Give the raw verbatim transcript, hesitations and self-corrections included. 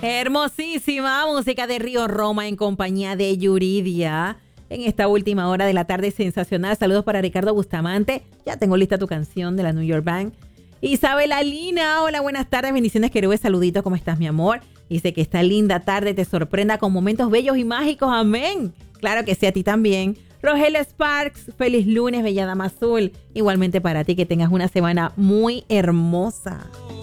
Hermosísima música de Río Roma en compañía de Yuridia. En esta última hora de la tarde sensacional. Saludos para Ricardo Bustamante. Ya tengo lista tu canción de la New York Band. Isabela Lina, hola, buenas tardes, bendiciones, querubes, saluditos, ¿cómo estás, mi amor? Dice que esta linda tarde te sorprenda con momentos bellos y mágicos, amén. Claro que sí, a ti también. Rogelio Sparks, feliz lunes, bella dama azul. Igualmente para ti, que tengas una semana muy hermosa.